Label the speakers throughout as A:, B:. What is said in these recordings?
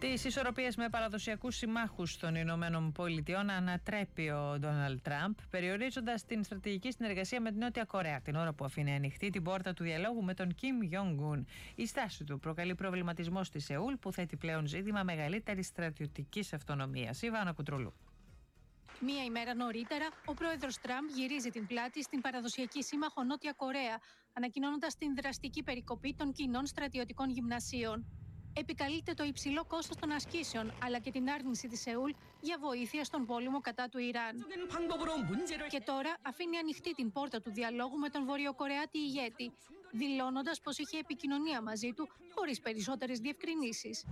A: Τις ισορροπίες με παραδοσιακούς συμμάχους των Ηνωμένων Πολιτειών ανατρέπει ο Ντόναλντ Τραμπ, περιορίζοντας την στρατηγική συνεργασία με την Νότια Κορέα, την ώρα που αφήνει ανοιχτή την πόρτα του διαλόγου με τον Κιμ Γιονγκ-ουν. Η στάση του προκαλεί προβληματισμό στη Σεούλ, που θέτει πλέον ζήτημα μεγαλύτερης στρατιωτικής αυτονομίας. Ιβάνα Κουτρούλου.
B: Μία ημέρα νωρίτερα, ο πρόεδρος Τραμπ γυρίζει την πλάτη στην παραδοσιακή σύμμαχο Νότια Κορέα, ανακοινώνοντας την δραστική περικοπή των κοινών στρατιωτικών γυμνασίων. Επικαλείται το υψηλό κόστος των ασκήσεων, αλλά και την άρνηση της Σεούλ για βοήθεια στον πόλεμο κατά του Ιράν. Και τώρα αφήνει ανοιχτή την πόρτα του διαλόγου με τον Βορειοκορεάτη ηγέτη, δηλώνοντας πως είχε επικοινωνία μαζί του χωρίς περισσότερες διευκρινήσεις.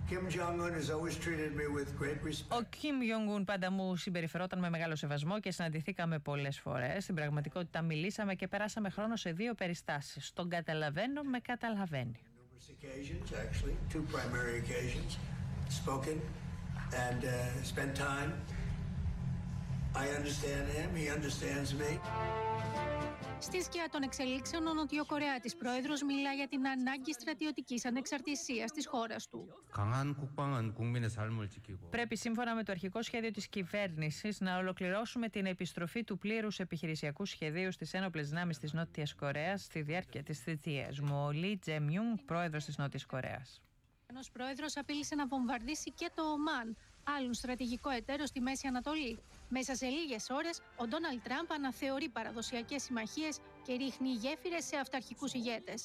A: Ο Κιμ Γιονγκ-ουν πάντα μου συμπεριφερόταν με μεγάλο σεβασμό και συναντηθήκαμε πολλές φορές. Στην πραγματικότητα μιλήσαμε και περάσαμε χρόνο σε δύο περιστάσεις. Τον καταλαβαίνω, με καταλαβαίνει.
C: Occasions, actually, two primary occasions, spoken and spent time. I understand him, he understands me.
B: Στη σκιά των εξελίξεων, ο Νοτιοκορεάτης πρόεδρος μιλά για την ανάγκη στρατιωτικής ανεξαρτησίας της χώρας του.
A: Πρέπει σύμφωνα με το αρχικό σχέδιο της κυβέρνησης να ολοκληρώσουμε την επιστροφή του πλήρους επιχειρησιακού σχεδίου στις ένοπλες δυνάμεις της Νότιας Κορέας στη διάρκεια της θητείας μου. Ο Λι Τζεμιούγκ, πρόεδρος της Νότιας Κορέας.
B: Ένας πρόεδρος απείλησε να βομβαρδίσει και το Ομάν, άλλον στρατηγικό εταίρο στη Μέση Ανατολή. Μέσα σε λίγες ώρες, ο Ντόναλντ Τραμπ αναθεωρεί παραδοσιακές συμμαχίες και ρίχνει γέφυρες σε αυταρχικούς ηγέτες.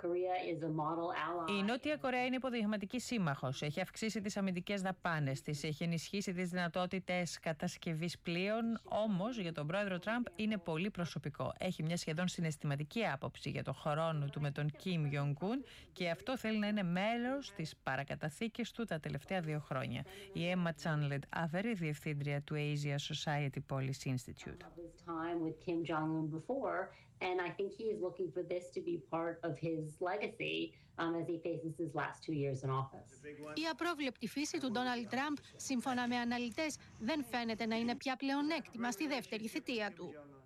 A: Η Νότια Κορέα είναι υποδειγματική σύμμαχος. Έχει αυξήσει τις αμυντικές δαπάνες της, έχει ενισχύσει τις δυνατότητες κατασκευής πλοίων. Όμως, για τον πρόεδρο Τραμπ είναι πολύ προσωπικό. Έχει μια σχεδόν συναισθηματική άποψη για το χρόνο του με τον Κιμ Γιονγκ-ουν και αυτό θέλει να είναι μέρος της παρακαταθήκης του τα τελευταία 2 χρόνια. Η Emma Chandler Avery, διευθύντρια του Asia Society Policy Institute.
D: And I think he is looking for this to be part of his legacy as he faces his last 2 years in office.
B: Η απρόβλεπτη φύση του Ντόναλντ Τραμπ, σύμφωνα με αναλυτές, δεν φαίνεται να είναι πια πλεονέκτημα στη δεύτερη θητεία του.